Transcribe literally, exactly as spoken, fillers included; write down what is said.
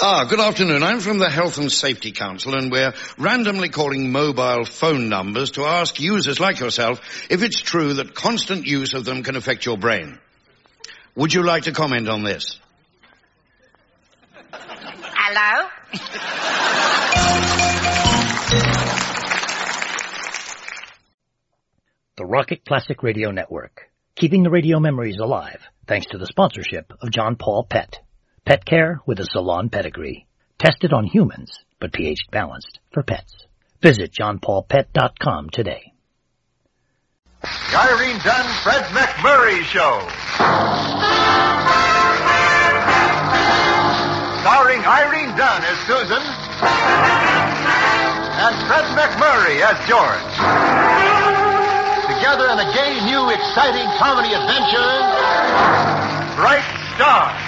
Ah, good afternoon. I'm from the Health and Safety Council, and we're randomly calling mobile phone numbers to ask users like yourself if it's true that constant use of them can affect your brain. Would you like to comment on this? Hello? The Rocket Classic Radio Network, keeping the radio memories alive thanks to the sponsorship of John Paul Pet. Pet care with a salon pedigree. Tested on humans, but pH balanced for pets. Visit john paul pet dot com today. The Irene Dunn, Fred McMurray Show. Starring Irene Dunn as Susan and Fred McMurray as George. Together in a gay, new, exciting comedy adventure, Bright Star.